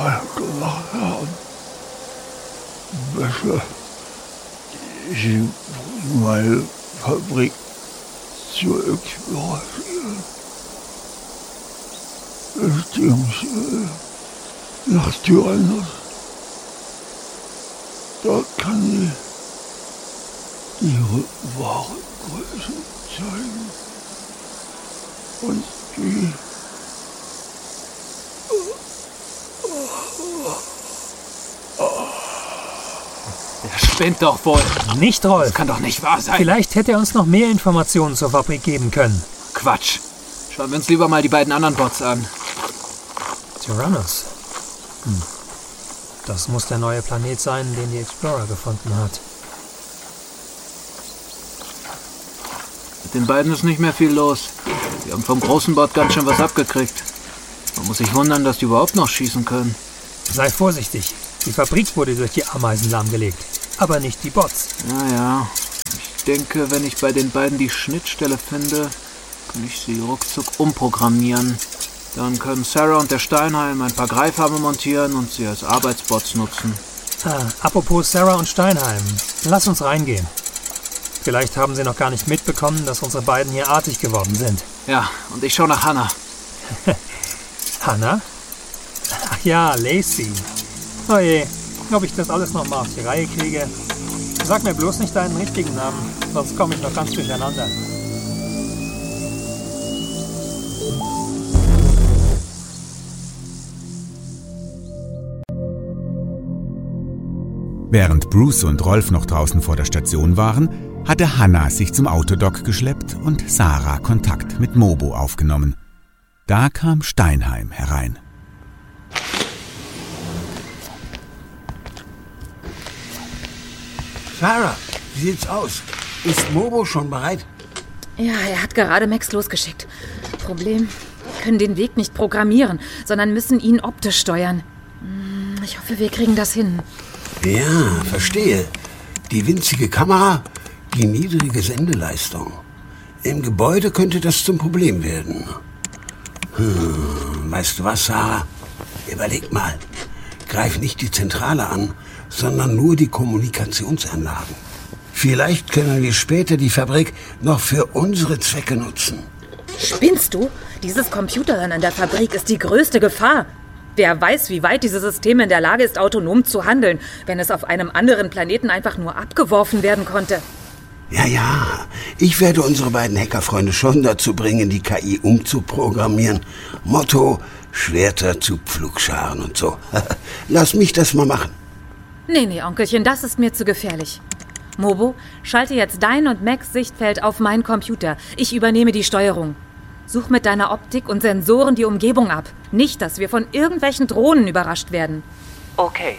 Fall gemacht haben. Besser, Sie bringen meine Fabrik zu explorieren. Beziehungsweise nach Tyrannus. Dort kann sie ihre wahre Größe zeigen. Und die Der spinnt doch wohl. Nicht, Rolf. Das kann doch nicht wahr sein. Vielleicht hätte er uns noch mehr Informationen zur Fabrik geben können. Quatsch. Schauen wir uns lieber mal die beiden anderen Bots an. Tyrannus. Das muss der neue Planet sein, den die Explorer gefunden hat. Mit den beiden ist nicht mehr viel los. Die haben vom großen Bot ganz schön was abgekriegt. Man muss sich wundern, dass die überhaupt noch schießen können. Sei vorsichtig. Die Fabrik wurde durch die Ameisen lahmgelegt. Aber nicht die Bots. Ja. Ich denke, wenn ich bei den beiden die Schnittstelle finde, kann ich sie ruckzuck umprogrammieren. Dann können Sarah und der Steinheim ein paar Greifarme montieren und sie als Arbeitsbots nutzen. Apropos Sarah und Steinheim. Lass uns reingehen. Vielleicht haben sie noch gar nicht mitbekommen, dass unsere beiden hier artig geworden sind. Ja, und ich schaue nach Hannah. Hannah? Ach ja, Lacey. Oh je, ob ich das alles noch mal auf die Reihe kriege. Sag mir bloß nicht deinen richtigen Namen, sonst komme ich noch ganz durcheinander. Während Bruce und Rolf noch draußen vor der Station waren, hatte Hannah sich zum Autodock geschleppt und Sarah Kontakt mit Mobo aufgenommen. Da kam Steinheim herein. Sarah, wie sieht's aus? Ist Mobo schon bereit? Ja, er hat gerade Max losgeschickt. Problem, wir können den Weg nicht programmieren, sondern müssen ihn optisch steuern. Ich hoffe, wir kriegen das hin. Ja, verstehe. Die winzige Kamera, die niedrige Sendeleistung. Im Gebäude könnte das zum Problem werden. Weißt du was, Sarah? Überleg mal. Greif nicht die Zentrale an, sondern nur die Kommunikationsanlagen. Vielleicht können wir später die Fabrik noch für unsere Zwecke nutzen. Spinnst du? Dieses Computerhirn an der Fabrik ist die größte Gefahr. Wer weiß, wie weit dieses System in der Lage ist, autonom zu handeln, wenn es auf einem anderen Planeten einfach nur abgeworfen werden konnte. Ja, ich werde unsere beiden Hackerfreunde schon dazu bringen, die KI umzuprogrammieren. Motto, Schwerter zu Pflugscharen und so. Lass mich das mal machen. Nee, Onkelchen, das ist mir zu gefährlich. Mobo, schalte jetzt dein und Max Sichtfeld auf meinen Computer. Ich übernehme die Steuerung. Such mit deiner Optik und Sensoren die Umgebung ab. Nicht, dass wir von irgendwelchen Drohnen überrascht werden. Okay.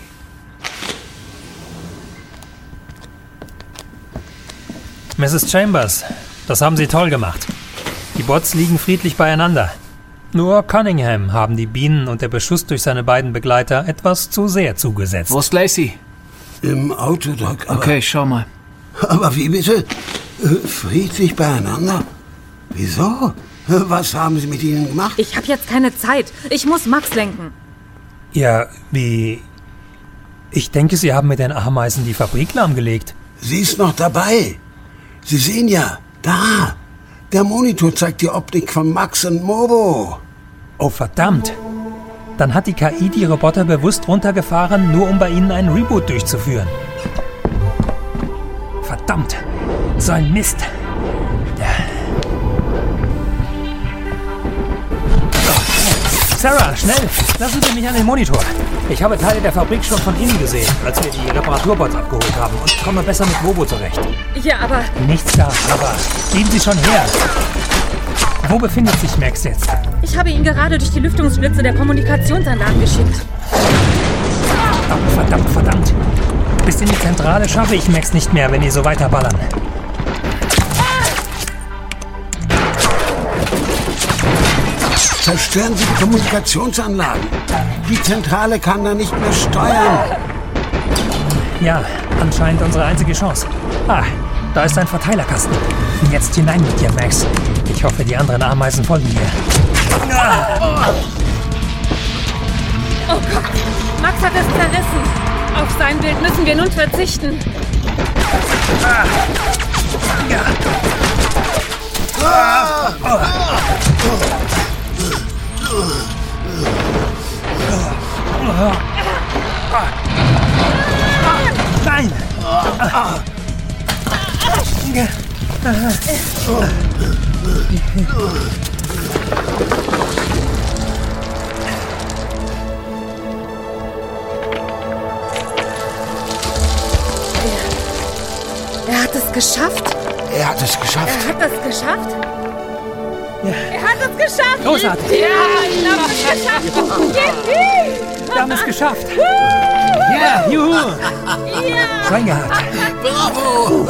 Mrs. Chambers, das haben Sie toll gemacht. Die Bots liegen friedlich beieinander. Nur Cunningham haben die Bienen und der Beschuss durch seine beiden Begleiter etwas zu sehr zugesetzt. Wo ist Lacey? Im Autodock, aber... Okay, schau mal. Aber wie bitte? Friedlich beieinander? Wieso? Was haben Sie mit ihnen gemacht? Ich habe jetzt keine Zeit. Ich muss Max lenken. Ja, wie... Ich denke, Sie haben mit den Ameisen die Fabrik lahmgelegt. Sie ist noch dabei. Sie sehen ja, da. Der Monitor zeigt die Optik von Max und Mobo. Oh, verdammt. Dann hat die KI die Roboter bewusst runtergefahren, nur um bei ihnen einen Reboot durchzuführen. Verdammt. So ein Mist. Sarah, schnell! Lassen Sie mich an den Monitor. Ich habe Teile der Fabrik schon von innen gesehen, als wir die Reparaturbots abgeholt haben und komme besser mit Mobo zurecht. Ja, aber... Nichts da, aber geben Sie schon her. Wo befindet sich Max jetzt? Ich habe ihn gerade durch die Lüftungsschlitze der Kommunikationsanlagen geschickt. Verdammt. Bis in die Zentrale schaffe ich Max nicht mehr, wenn die so weiterballern. Zerstören Sie die Kommunikationsanlagen. Die Zentrale kann da nicht mehr steuern. Ja, anscheinend unsere einzige Chance. Da ist ein Verteilerkasten. Jetzt hinein mit dir, Max. Ich hoffe, die anderen Ameisen folgen mir. Oh Gott! hat es zerrissen. Auf sein Bild müssen wir nun verzichten. Nein! Er hat es geschafft. Er hat es geschafft. Er hat es geschafft. Ja. Er hat es geschafft. Großartig. Ja, wir haben es geschafft. Yippie! Wir haben es geschafft. Ja, juhu. Ja. Schwein gehabt. Bravo!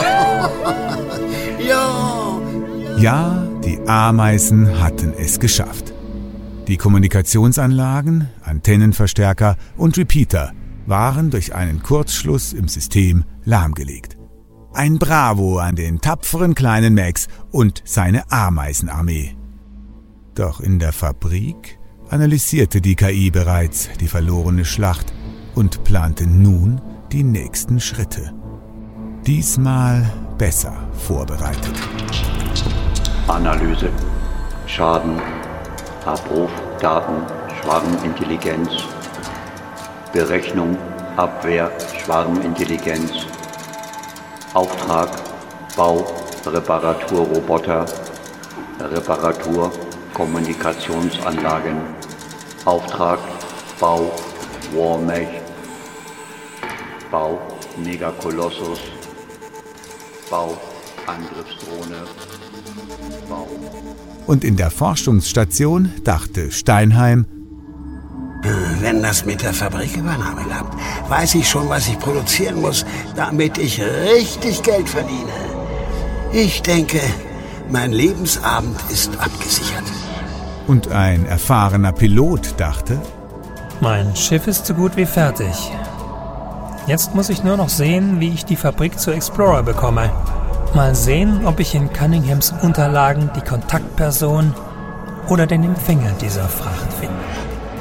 Ja! Ja, die Ameisen hatten es geschafft. Die Kommunikationsanlagen, Antennenverstärker und Repeater waren durch einen Kurzschluss im System lahmgelegt. Ein Bravo an den tapferen kleinen Max und seine Ameisenarmee. Doch in der Fabrik analysierte die KI bereits die verlorene Schlacht und plante nun die nächsten Schritte. Diesmal besser vorbereitet. Analyse, Schaden, Abruf, Daten, Schwarmintelligenz, Berechnung, Abwehr, Schwarmintelligenz, Auftrag, Bau, Reparaturroboter, Reparatur, Kommunikationsanlagen, Auftrag, Bau, Warmech, Bau, Megakolossus, Bau, Angriffsdrohne, Bau. Und in der Forschungsstation dachte Steinheim: Wenn das mit der Fabrikübernahme klappt, weiß ich schon, was ich produzieren muss, damit ich richtig Geld verdiene. Ich denke, mein Lebensabend ist abgesichert. Und ein erfahrener Pilot dachte: Mein Schiff ist so gut wie fertig. Jetzt muss ich nur noch sehen, wie ich die Fabrik zur Explorer bekomme. Mal sehen, ob ich in Cunninghams Unterlagen die Kontaktperson oder den Empfänger dieser Fracht finde.